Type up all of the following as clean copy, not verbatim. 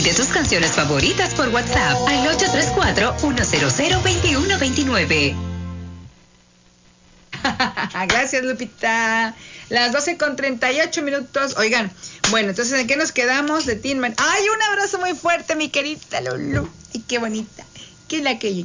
Pide tus canciones favoritas por WhatsApp al 834-100-2129. Gracias, Lupita. Las 12:38. Oigan, bueno, entonces, ¿en qué nos quedamos de Tin Man? ¡Ay, un abrazo muy fuerte, mi querida Lulu! ¡Y qué bonita! ¿Quién la aquella?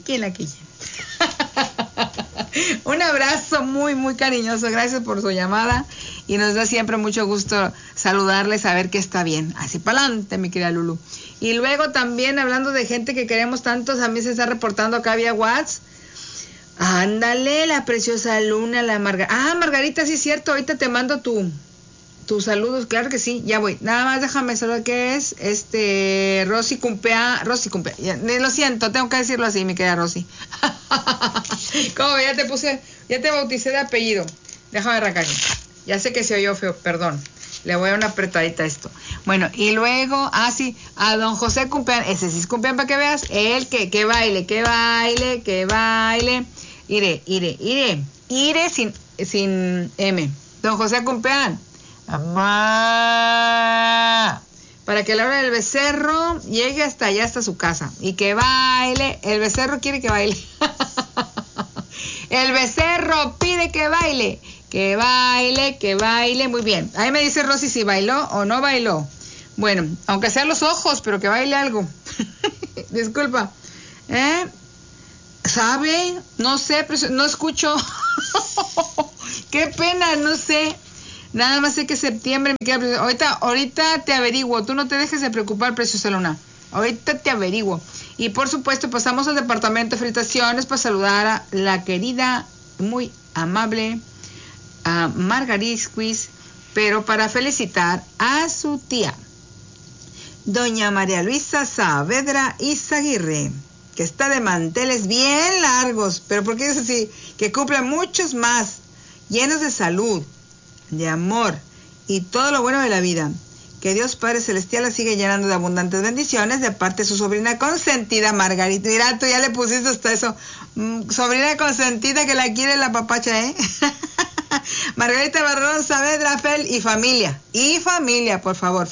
Un abrazo muy, muy cariñoso. Gracias por su llamada. Y nos da siempre mucho gusto saludarles, saber que está bien. Así para adelante, mi querida Lulu. Y luego también, hablando de gente que queremos tantos, a mí se está reportando acá vía WhatsApp. Ándale, la preciosa Luna, la Margarita. Margarita, sí es cierto, ahorita te mando tus saludos, claro que sí, ya voy. Nada más déjame saber qué es, Rosy Cumpea. Lo siento, tengo que decirlo así, mi querida Rosy. ¿Cómo? Ya te bauticé de apellido. Déjame arrancar. Ya sé que se oyó feo, perdón. Le voy a dar una apretadita a esto. Bueno, y luego, sí, a don José Cumpeán, ese sí es Cumpeán para que veas, él que baile. Ire sin M. Don José Cumpeán. Mamá. Para que a la hora del becerro llegue hasta allá, hasta su casa. Y que baile. El becerro quiere que baile. El becerro pide que baile. Que baile. Muy bien. Ahí me dice Rosy si bailó o no bailó. Bueno, aunque sean los ojos, pero que baile algo. Disculpa. ¿Sabe? No sé, no escucho. Qué pena, no sé. Nada más sé que septiembre me queda. Ahorita te averiguo. Tú no te dejes de preocupar, preciosa Luna. Ahorita te averiguo. Y por supuesto, pasamos al departamento de felicitaciones para saludar a la querida, muy amable, a Margarita Quiz, pero para felicitar a su tía, doña María Luisa Saavedra Izaguirre, que está de manteles bien largos, pero porque es así, que cumple muchos más, llenos de salud, de amor y todo lo bueno de la vida. Que Dios Padre Celestial la sigue llenando de abundantes bendiciones de parte de su sobrina consentida Margarita. Mira, tú ya le pusiste hasta eso. Sobrina consentida que la quiere la papacha, Margarita Barrón Saavedra Fel y familia, por favor.